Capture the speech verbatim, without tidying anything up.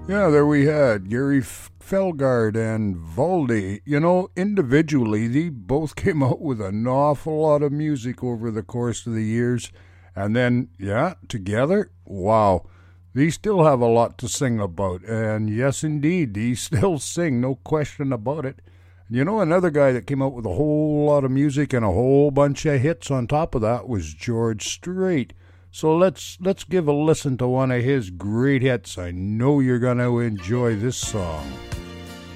Yeah, there we had Gary F- Felgard and Valdi. You know, individually, they both came out with an awful lot of music over the course of the years. And then, yeah, together, wow, they still have a lot to sing about. And yes, indeed, they still sing, no question about it. You know, another guy that came out with a whole lot of music and a whole bunch of hits on top of that was George Strait. So let's let's give a listen to one of his great hits. I know you're going to enjoy this song.